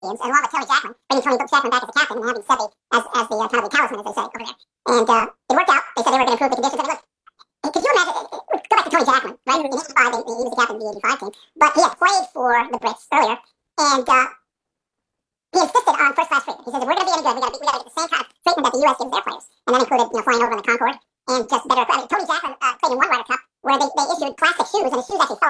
and along with Terry Jacklin, bringing Tony Jacklin back as the captain and having Seve as the kind of the talisman, as they say over there. And it worked out. They said they were going to improve the conditions. I mean, look, could you imagine? Go back to Tony Jacklin, right? In '85, he was the captain of the '85 team, but he had played for the Brits earlier, and he insisted on first-class treatment. He says, if we're going to be any good, we got to get the same kind of treatment that the U.S. gives their players, and that included, flying over in the Concorde and just better. I mean, Tony Jacklin played in one Ryder Cup where they issued plastic shoes, and his shoes actually